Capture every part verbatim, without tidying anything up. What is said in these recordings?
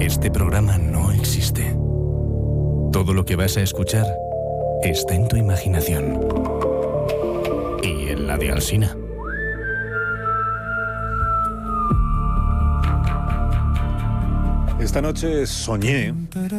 Este programa no existe. Todo lo que vas a escuchar está en tu imaginación. Y en la de Alsina. Esta noche soñé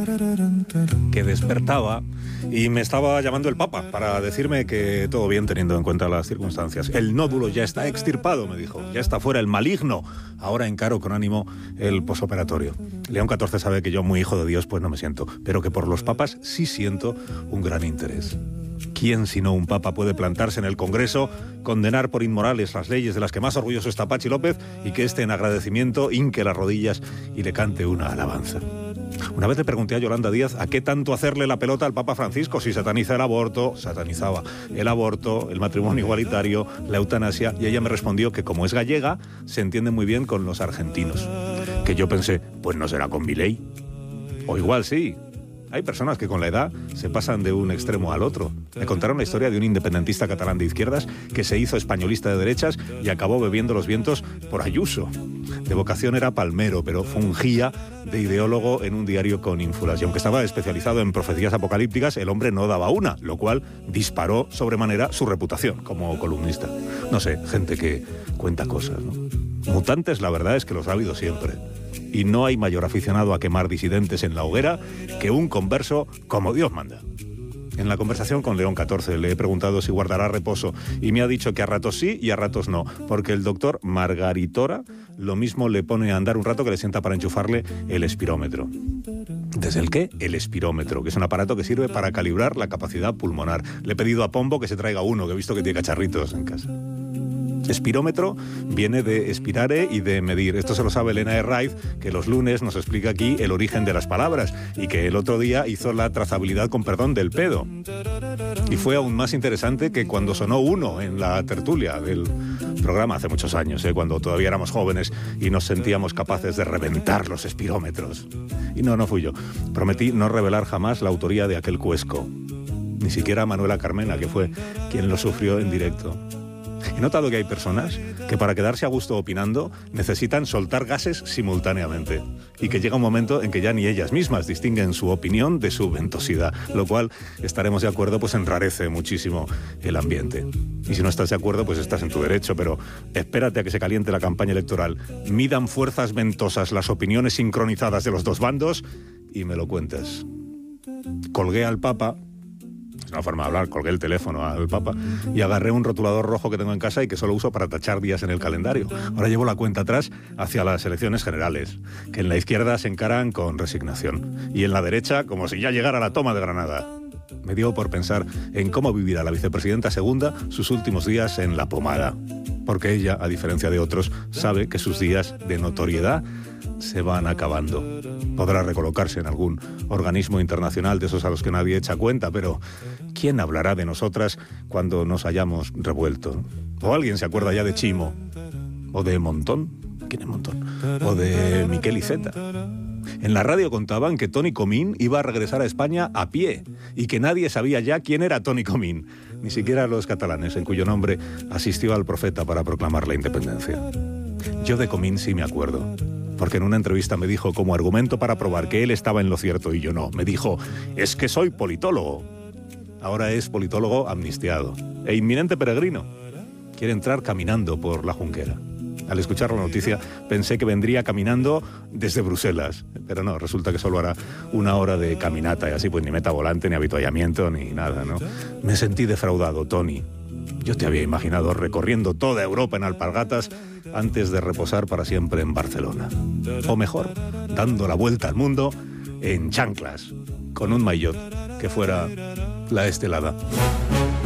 que despertaba y me estaba llamando el Papa para decirme que todo bien teniendo en cuenta las circunstancias. El nódulo ya está extirpado, me dijo. Ya está fuera el maligno. Ahora encaro con ánimo el posoperatorio. León catorce sabe que yo, muy hijo de Dios, pues no me siento, pero que por los papas sí siento un gran interés. ¿Quién sino un papa puede plantarse en el Congreso, condenar por inmorales las leyes de las que más orgulloso está Pachi López y que éste en agradecimiento hinque las rodillas y le cante una alabanza? Una vez le pregunté a Yolanda Díaz a qué tanto hacerle la pelota al Papa Francisco si sataniza el aborto, satanizaba el aborto, el matrimonio igualitario, la eutanasia, y ella me respondió que como es gallega, se entiende muy bien con los argentinos. Que yo pensé, pues no será con Milei. O igual sí. Hay personas que con la edad se pasan de un extremo al otro. Me contaron la historia de un independentista catalán de izquierdas que se hizo españolista de derechas y acabó bebiendo los vientos por Ayuso. De vocación era palmero, pero fungía de ideólogo en un diario con ínfulas. Y aunque estaba especializado en profecías apocalípticas, el hombre no daba una, lo cual disparó sobremanera su reputación como columnista. No sé, gente que cuenta cosas, ¿no? Mutantes, la verdad es que los ha habido siempre. Y no hay mayor aficionado a quemar disidentes en la hoguera que un converso como Dios manda. En la conversación con León catorce le he preguntado si guardará reposo y me ha dicho que a ratos sí y a ratos no, porque el doctor Margaritora lo mismo le pone a andar un rato que le sienta para enchufarle el espirómetro. ¿Desde el qué? El espirómetro, que es un aparato que sirve para calibrar la capacidad pulmonar. Le he pedido a Pombo que se traiga uno, que he visto que tiene cacharritos en casa. Espirómetro viene de expirare y de medir. Esto se lo sabe Elena Herraiz, que los lunes nos explica aquí el origen de las palabras y que el otro día hizo la trazabilidad, con perdón, del pedo. Y fue aún más interesante que cuando sonó uno en la tertulia del programa hace muchos años, ¿eh? Cuando todavía éramos jóvenes y nos sentíamos capaces de reventar los espirómetros. Y no, no fui yo. Prometí no revelar jamás la autoría de aquel cuesco. Ni siquiera a Manuela Carmena, que fue quien lo sufrió en directo. He notado que hay personas que para quedarse a gusto opinando necesitan soltar gases simultáneamente y que llega un momento en que ya ni ellas mismas distinguen su opinión de su ventosidad, lo cual, estaremos de acuerdo, pues enrarece muchísimo el ambiente. Y si no estás de acuerdo, pues estás en tu derecho, pero espérate a que se caliente la campaña electoral, midan fuerzas ventosas las opiniones sincronizadas de los dos bandos y me lo cuentas. Colgué al Papa. Es una forma de hablar, colgué el teléfono al Papa y agarré un rotulador rojo que tengo en casa y que solo uso para tachar días en el calendario. Ahora llevo la cuenta atrás hacia las elecciones generales, que en la izquierda se encaran con resignación y en la derecha como si ya llegara la toma de Granada. Me dio por pensar en cómo vivirá la vicepresidenta segunda sus últimos días en la pomada, porque ella, a diferencia de otros, sabe que sus días de notoriedad se van acabando. Podrá recolocarse en algún organismo internacional de esos a los que nadie echa cuenta, pero ¿quién hablará de nosotras cuando nos hayamos revuelto? ¿O alguien se acuerda ya de Chimo? ¿O de Montón? ¿Quién es Montón? ¿O de Miquel Iceta? En la radio contaban que Toni Comín iba a regresar a España a pie y que nadie sabía ya quién era Toni Comín, ni siquiera los catalanes, en cuyo nombre asistió al profeta para proclamar la independencia. Yo de Comín sí me acuerdo, porque en una entrevista me dijo, como argumento para probar que él estaba en lo cierto y yo no, me dijo, es que soy politólogo. Ahora es politólogo amnistiado e inminente peregrino. Quiere entrar caminando por la Junquera. Al escuchar la noticia pensé que vendría caminando desde Bruselas, pero no, resulta que solo hará una hora de caminata y así pues ni meta volante, ni avituallamiento, ni nada, ¿no? Me sentí defraudado, Toni. Yo te había imaginado recorriendo toda Europa en alpargatas antes de reposar para siempre en Barcelona. O mejor, dando la vuelta al mundo en chanclas, con un maillot que fuera la estelada.